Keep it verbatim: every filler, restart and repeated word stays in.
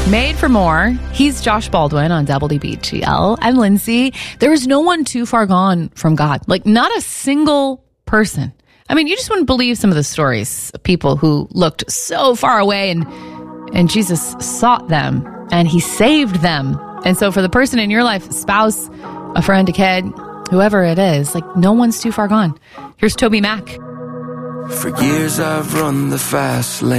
Made for More. He's Josh Baldwin on W B G L. I'm Lindsay. There is no one too far gone from God. Like, not a single person. I mean, you just wouldn't believe some of the stories of people who looked so far away and and Jesus sought them and he saved them. And so for the person in your life, spouse, a friend, a kid, whoever it is, like, no one's too far gone. Here's Toby Mac. For years I've run the fast lane.